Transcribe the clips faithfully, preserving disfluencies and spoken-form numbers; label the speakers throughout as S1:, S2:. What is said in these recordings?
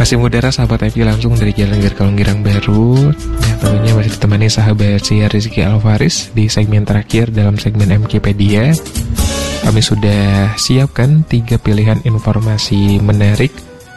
S1: Masih mudara sahabat M K langsung dari Jalan Gerkalong Girang Baru. Dan tentunya masih ditemani sahabat saya Rizky Alvaris di segmen terakhir dalam segmen Mkpedia. Kami sudah siapkan tiga pilihan informasi menarik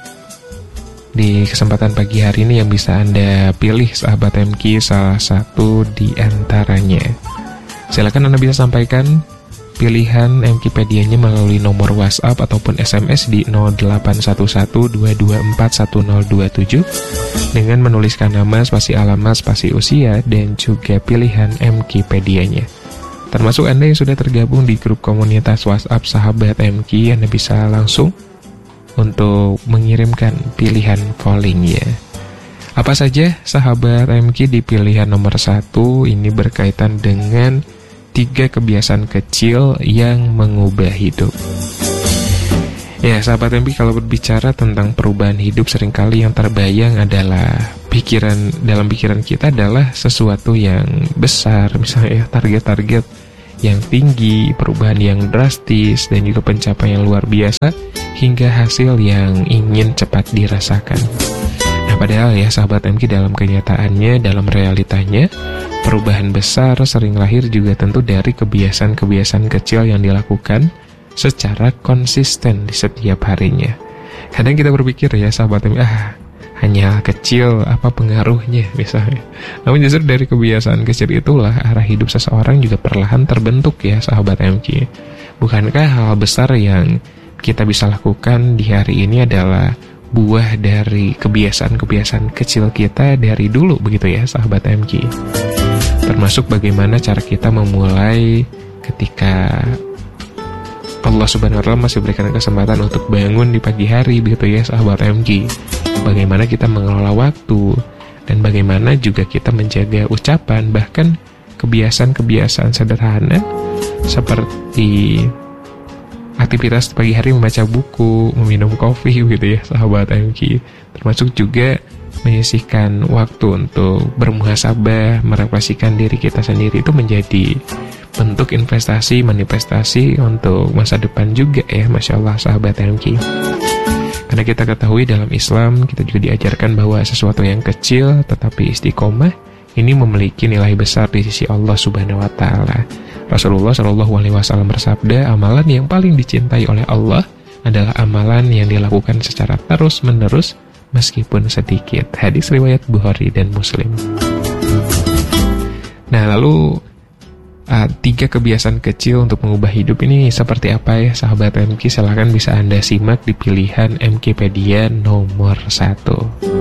S1: di kesempatan pagi hari ini yang bisa Anda pilih sahabat M K salah satu di antaranya. Silakan Anda bisa sampaikan pilihan Mkpedianya melalui nomor WhatsApp ataupun S M S di nol delapan satu satu dua dua empat satu nol dua tujuh dengan menuliskan nama, spasi alamat, spasi usia, dan juga pilihan Mkpedianya. Termasuk Anda yang sudah tergabung di grup komunitas WhatsApp Sahabat M K, Anda bisa langsung untuk mengirimkan pilihan polling ya. Apa saja sahabat M K di pilihan nomor satu ini berkaitan dengan tiga kebiasaan kecil yang mengubah hidup. Ya, sahabat M P, kalau berbicara tentang perubahan hidup, seringkali yang terbayang adalah pikiran dalam pikiran kita adalah sesuatu yang besar, misalnya ya, target-target yang tinggi, perubahan yang drastis, dan juga pencapaian yang luar biasa, hingga hasil yang ingin cepat dirasakan. Nah, padahal ya sahabat M K, dalam kenyataannya, dalam realitanya, perubahan besar sering lahir juga tentu dari kebiasaan-kebiasaan kecil yang dilakukan secara konsisten di setiap harinya. Kadang kita berpikir ya sahabat M K, ah hanya kecil, apa pengaruhnya misalnya. Namun justru dari kebiasaan kecil itulah arah hidup seseorang juga perlahan terbentuk ya sahabat M K. Bukankah hal besar yang kita bisa lakukan di hari ini adalah buah dari kebiasaan-kebiasaan kecil kita dari dulu begitu ya sahabat M K. Termasuk bagaimana cara kita memulai ketika Allah Subhanahu wa Ta'ala masih berikan kesempatan untuk bangun di pagi hari begitu ya sahabat M K. Bagaimana kita mengelola waktu, dan bagaimana juga kita menjaga ucapan, bahkan kebiasaan-kebiasaan sederhana seperti aktivitas pagi hari membaca buku, meminum kopi gitu ya sahabat M K. Termasuk juga menyisihkan waktu untuk bermuhasabah, merefleksikan diri kita sendiri, itu menjadi bentuk investasi, manifestasi untuk masa depan juga ya, Masya Allah sahabat M K. Karena kita ketahui dalam Islam, kita juga diajarkan bahwa sesuatu yang kecil tetapi istiqomah ini memiliki nilai besar di sisi Allah Subhanahu wa Ta'ala. Rasulullah Shallallahu Alaihi Wasallam bersabda, amalan yang paling dicintai oleh Allah adalah amalan yang dilakukan secara terus-menerus meskipun sedikit. Hadis riwayat Bukhari dan Muslim. Nah, lalu uh, tiga kebiasaan kecil untuk mengubah hidup ini seperti apa ya sahabat M K? Silahkan bisa Anda simak di pilihan Mkpedia nomor satu.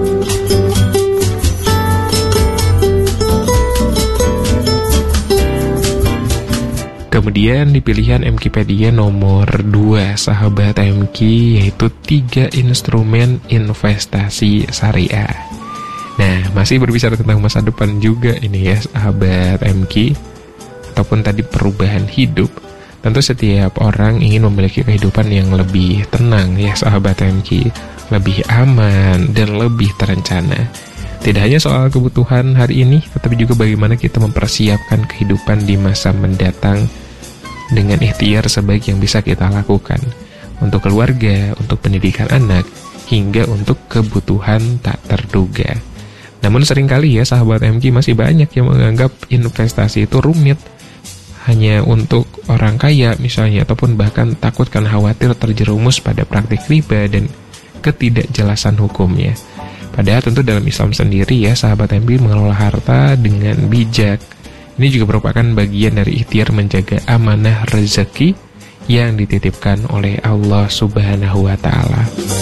S1: Kemudian di pilihan Mkpedia nomor dua sahabat M K, yaitu tiga instrumen investasi syariah. Nah, masih berbicara tentang masa depan juga ini ya sahabat M K, ataupun tadi perubahan hidup. Tentu setiap orang ingin memiliki kehidupan yang lebih tenang ya sahabat M K, lebih aman dan lebih terencana. Tidak hanya soal kebutuhan hari ini, tetapi juga bagaimana kita mempersiapkan kehidupan di masa mendatang dengan ikhtiar sebaik yang bisa kita lakukan untuk keluarga, untuk pendidikan anak, hingga untuk kebutuhan tak terduga. Namun seringkali ya sahabat M K, masih banyak yang menganggap investasi itu rumit, hanya untuk orang kaya misalnya, ataupun bahkan takut karena khawatir terjerumus pada praktik riba dan ketidakjelasan hukumnya. Padahal tentu dalam Islam sendiri ya sahabat M K, mengelola harta dengan bijak ini juga merupakan bagian dari ikhtiar menjaga amanah rezeki yang dititipkan oleh Allah Subhanahu wa Ta'ala.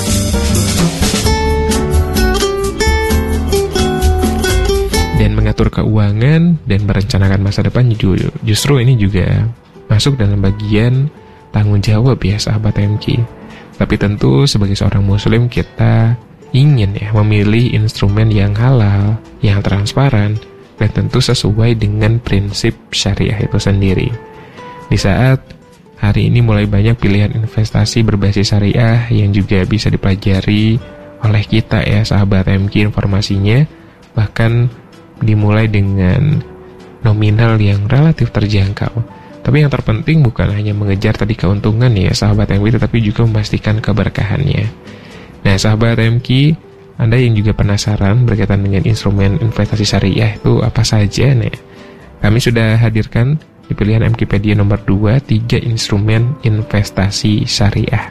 S1: Dan mengatur keuangan dan merencanakan masa depan justru ini juga masuk dalam bagian tanggung jawab ya sahabat M K. Tapi tentu sebagai seorang muslim kita ingin ya memilih instrumen yang halal, yang transparan, dan tentu sesuai dengan prinsip syariah itu sendiri. Di saat hari ini mulai banyak pilihan investasi berbasis syariah yang juga bisa dipelajari oleh kita ya sahabat M K informasinya, bahkan dimulai dengan nominal yang relatif terjangkau. Tapi yang terpenting bukan hanya mengejar tadi keuntungan ya sahabat M K, tetapi juga memastikan keberkahannya. Nah sahabat M K, Anda yang juga penasaran berkaitan dengan instrumen investasi syariah itu apa saja nih? Kami sudah hadirkan di pilihan Mkipedia nomor dua, tiga instrumen investasi syariah.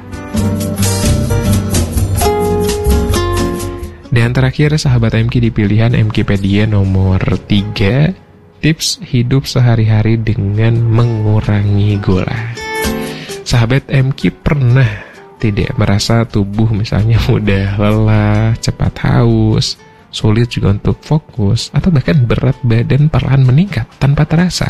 S1: Dan terakhir sahabat M K di pilihan Mkipedia nomor tiga, tips hidup sehari-hari dengan mengurangi gula. Sahabat M K pernah tidak merasa tubuh misalnya mudah lelah, cepat haus, sulit juga untuk fokus, atau bahkan berat badan perlahan meningkat tanpa terasa?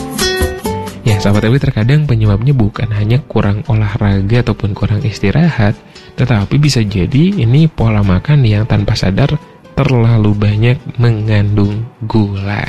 S1: Ya, sahabat M K, terkadang penyebabnya bukan hanya kurang olahraga ataupun kurang istirahat, tetapi bisa jadi ini pola makan yang tanpa sadar terlalu banyak mengandung gula.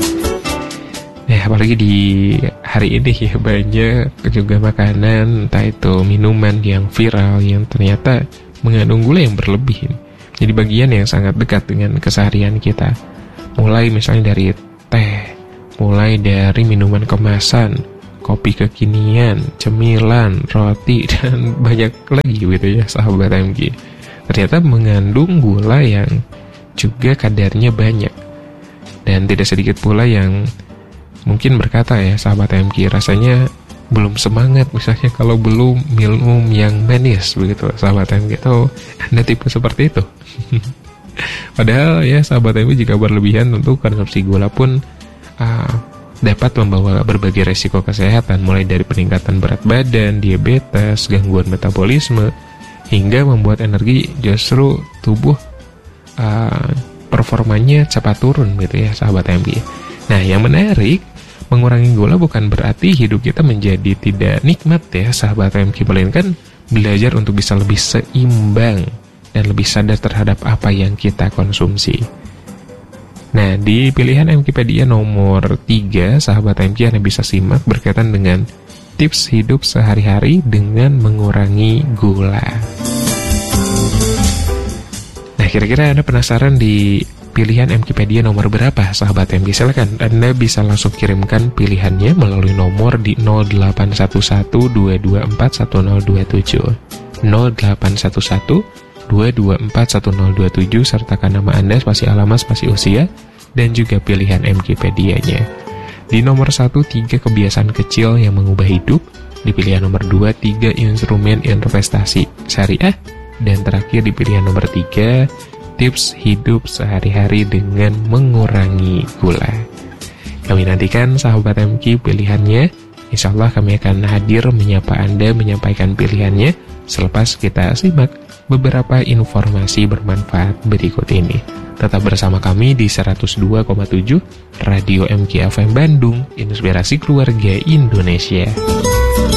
S1: Nah, apalagi di hari ini ya, banyak juga makanan, entah itu minuman yang viral yang ternyata mengandung gula yang berlebih. Jadi bagian yang sangat dekat dengan keseharian kita. Mulai misalnya dari teh, mulai dari minuman kemasan, kopi kekinian, cemilan, roti, dan banyak lagi gitu ya sahabat M K. Ternyata mengandung gula yang juga kadarnya banyak. Dan tidak sedikit pula yang mungkin berkata ya sahabat M K, rasanya belum semangat misalnya kalau belum minum yang manis begitu sahabat M K. Itu Anda tipe seperti itu. Padahal ya sahabat M K, jika berlebihan tentu konsumsi gula pun uh, dapat membawa berbagai resiko kesehatan, mulai dari peningkatan berat badan, diabetes, gangguan metabolisme, hingga membuat energi justru tubuh uh, performanya cepat turun gitu ya sahabat M K. Nah, yang menarik, mengurangi gula bukan berarti hidup kita menjadi tidak nikmat ya sahabat M K, melainkan belajar untuk bisa lebih seimbang dan lebih sadar terhadap apa yang kita konsumsi. Nah, di pilihan Mkipedia nomor tiga, sahabat M K, Anda bisa simak berkaitan dengan tips hidup sehari-hari dengan mengurangi gula. Nah, kira-kira Anda penasaran di pilihan Mkipedia nomor berapa, sahabat M K? Silakan, Anda bisa langsung kirimkan pilihannya melalui nomor di nol delapan satu satu dua dua empat satu nol dua tujuh nol delapan satu satu dua dua empat satu nol dua tujuh, sertakan nama Anda, spasi alamat, spasi usia, dan juga pilihan Mkipedia-nya. Di nomor satu, tiga kebiasaan kecil yang mengubah hidup. Di pilihan nomor dua, tiga instrumen investasi syariah. Dan terakhir di pilihan nomor tiga, tips hidup sehari-hari dengan mengurangi gula. Kami nantikan sahabat M K pilihannya. Insya Allah kami akan hadir menyapa Anda, menyampaikan pilihannya selepas kita simak beberapa informasi bermanfaat berikut ini. Tetap bersama kami di seratus dua koma tujuh Radio M K F M Bandung, Inspirasi Keluarga Indonesia.